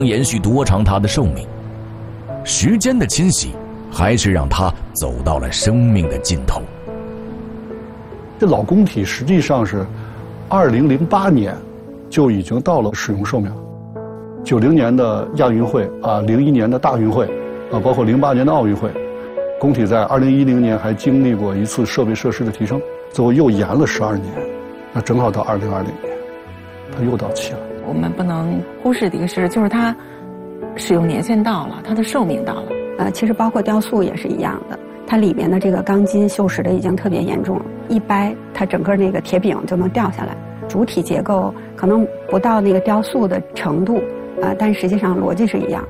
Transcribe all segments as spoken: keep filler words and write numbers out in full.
延续多长它的寿命？时间的侵袭，还是让它走到了生命的尽头？ 这老工体实际上是二零零八年就已经到了使用寿命，九零年的亚运会啊，零一年的大运会啊，包括零八年的奥运会，工体在二零一零年还经历过一次设备设施的提升，最后又延了十二年，那正好到二零二零年，它又到期了。 我们不能忽视的一个事，就是它使用年限到了，它的寿命到了。 呃，其实包括雕塑也是一样的，它里面的这个钢筋锈蚀的已经特别严重了，一掰它整个那个铁饼就能掉下来。主体结构可能不到那个雕塑的程度啊、呃，但实际上逻辑是一样。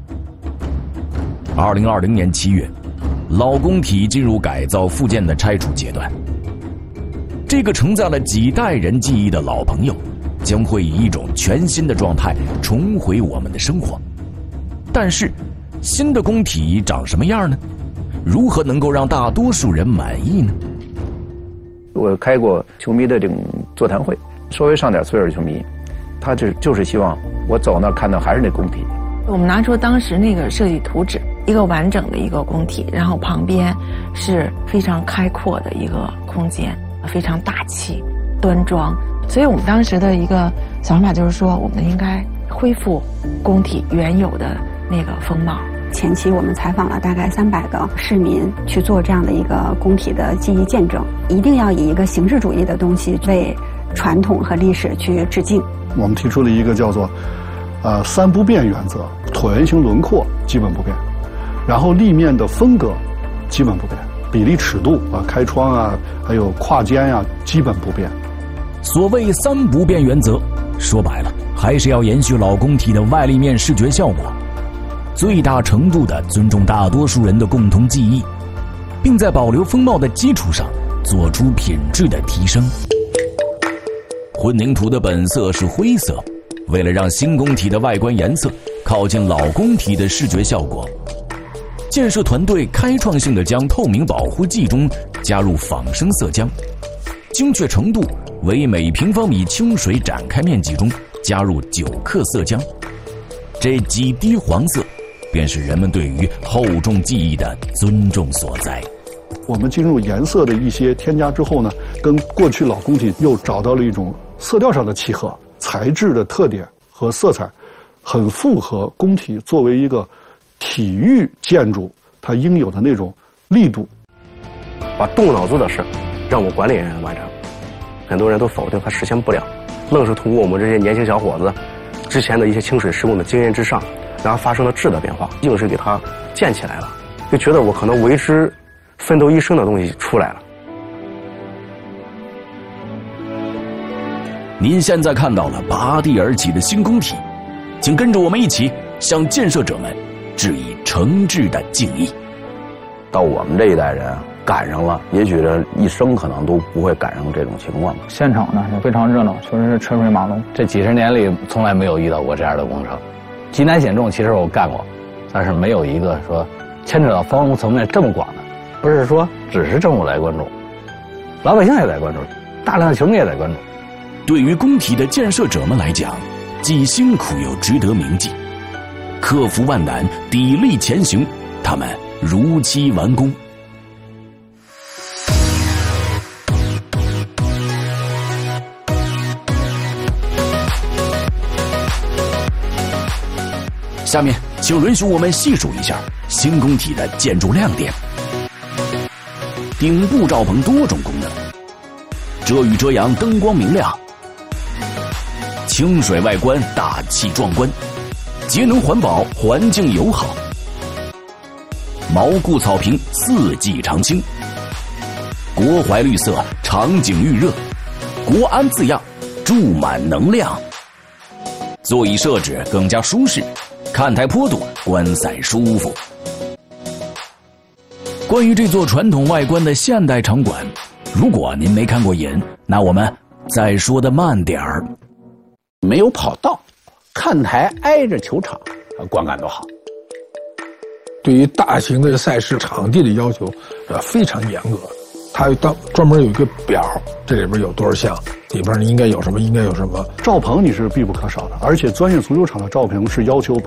二零二零年七月，老工体进入改造复建的拆除阶段。这个承载了几代人记忆的老朋友，将会以一种全新的状态重回我们的生活。但是，新的工体长什么样呢？如何能够让大多数人满意呢？ 我开过球迷的这种座谈会，稍微上点岁数的球迷，他就就是希望我走那儿看到还是那工体。 我们拿出当时那个设计图纸，一个完整的一个工体，然后旁边是非常开阔的一个空间，非常大气端庄。所以我们当时的一个想法就是说，我们应该恢复工体原有的那个风貌。 前期我们采访了大概三百个市民去做这样的一个工体的记忆见证，一定要以一个形式主义的东西为传统和历史去致敬。 我们提出了一个叫做呃三不变原则，椭圆形轮廓基本不变，然后立面的风格基本不变，比例尺度啊、开窗啊，还有跨间呀、啊，基本不变。 所谓三不变原则，说白了还是要延续老工体的外立面视觉效果，最大程度地尊重大多数人的共同记忆，并在保留风貌的基础上做出品质的提升。混凝土的本色是灰色，为了让新工体的外观颜色靠近老工体的视觉效果，建设团队开创性地将透明保护剂中加入仿生色浆，精确程度为每平方米清水展开面积中加入九克色浆，这几滴黄色便是人们对于厚重记忆的尊重所在。 我们进入颜色的一些添加之后呢，跟过去老工体又找到了一种色调上的契合，材质的特点和色彩很符合工体作为一个体育建筑它应有的那种力度。 把动脑子的事让我管理人员完成，很多人都否定它实现不了，愣是通过我们这些年轻小伙子之前的一些清水施工的经验之上，然后发生了质的变化，硬是给它建起来了，就觉得我可能为之奋斗一生的东西出来了。 您现在看到了拔地而起的新工体，请跟着我们一起向建设者们致以诚挚的敬意。 到我们这一代人赶上了，也许这一生可能都不会赶上这种情况。 现场呢也非常热闹，确实是车水马龙。这几十年里从来没有遇到过这样的工程，极难险重，其实我干过，但是没有一个说牵扯到房屋层面这么广的，不是说只是政府来关注，老百姓也在关注，大量的球迷也在关注。 对于工体的建设者们来讲，既辛苦又值得铭记，克服万难，砥砺前行，他们如期完工。下面请允许我们细数一下新工体的建筑亮点。顶部罩棚多种功能，遮雨遮阳，灯光明亮，清水外观大气壮观，节能环保，环境友好，毛固草坪四季常青，国怀绿色，场景预热，国安字样，注满能量，座椅设置更加舒适，看台坡度，观赛舒服。关于这座传统外观的现代场馆，如果您没看过瘾，那我们再说的慢点儿。 没有跑道，看台挨着球场，观感都好。 对于大型的赛事场地的要求，呃，非常严格。 它当专门有一个表，这里边有多少项，里边你应该有什么，应该有什么。 赵鹏你是必不可少的，而且专业足球场的赵鹏是要求把